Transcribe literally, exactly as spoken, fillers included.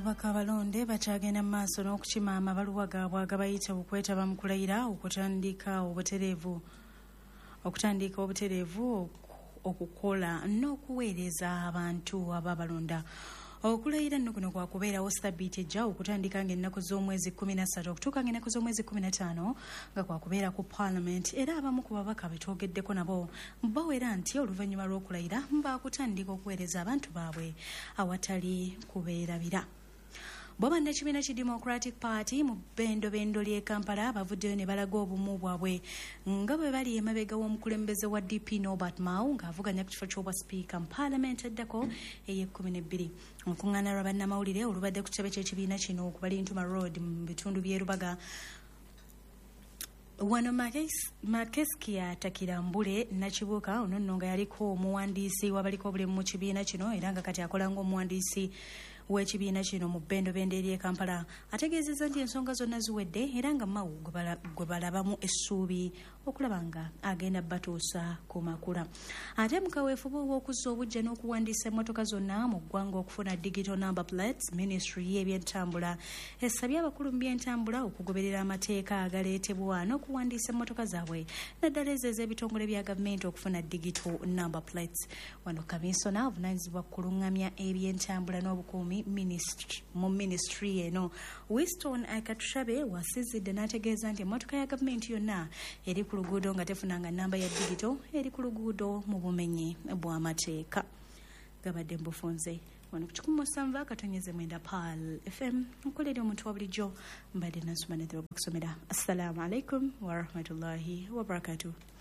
ababaka abalonde bakyagenda mu maaso n'okukima amabaluwa gaabwe agabayita okwetaba mu kulayira okutandika obutereevu okutandika obutereevu okukola n'okuweereza abantu ababalonda. Okulayira nno kuno kwa kubeerawo Sabbiiti ejja okutandika ng'ennaku z'omwezi kumi na ssatu okutuuka ng'ennaku z'omwezi kumi na ttaano nga kwa kubeera ku Parliament, era abamu ku babaka betwogeddeko nabo bawera nti oluvannyuma lw'okulayira baakutandika okuweereza abantu baabwe awatali kubeerabira. Bw'abanda ekibiina ki Democratic Party mu bbendobendo ly'e Kampala bavuddeyo ne balaga obumu bwabwe nga bwe bali emabega w'omukulembeze wa D P Norbert Mao ng'avuganya ku kifo ky'obwa sipiika mu Parliament eddako ey'ekkumi n'ebbiri. Olukungaana lwa bannamawulire olubadde ku kitebe ky'ekibiina kino ku Balintuma Road mu bitundu by'e Rubaga wano Makeskia Takirambule Nakibuka ono nno nga yaliko omuwandiisi wabaliko obulemu mu kibiina kino era nga kati akola ng'omuwandiisi w'ekibiina kino mu bbendobendo ery'e Kampala ategeezezza nti ensonga zonna ziwedde era nga Mao gwe balabamu essuubi okulaba nga agenda batuusa ku makula. Ate mu kaweefube w'okuzza obujja n'okuwandiisa emmotoka zonna mu ggwanga okufuna digital number plates, Ministry y'ebyentambula esabye abakulu mu byentambula okugoberera amateeka agaleetebwa n'okuwandiisa emmotoka zaabwe naddala ezo ez'ebitongole bya gavumenti okufuna digital number plates. Wano kaminsona avunaanyizibwa ku kulungamya ebyentambula n'obukuumi Ministry mu ministry eno Winston Akatushabe wasizidde n'ategeeza nti emmotoka ya gavumenti yonna eri ku luguudo nga tefunanga nnamba ya digito eri ku luguudo mu bumenyi bw'amateeka. Gabadde mbufunze wano ku kikumi musanvu akatonyeze mwenda Pal F M nkolera omuntu wa bulijjo mbadde nansoma ne okusomera. Assalamu alaikum wa rahmatullahi wa barakatuh.